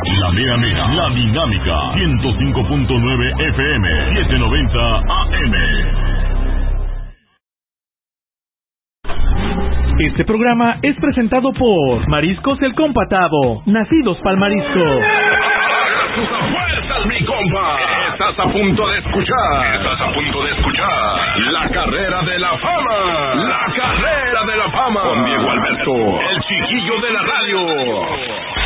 La mera mera, la dinámica, 105.9 FM, 790 AM. Este programa es presentado por Mariscos El Compatado, nacidos pa'l marisco. ¡Tus fuerzas, mi compa! Estás a punto de escuchar. La Carrera de la Fama. La Carrera de la Fama. Con Diego Alberto, el chiquillo de la radio.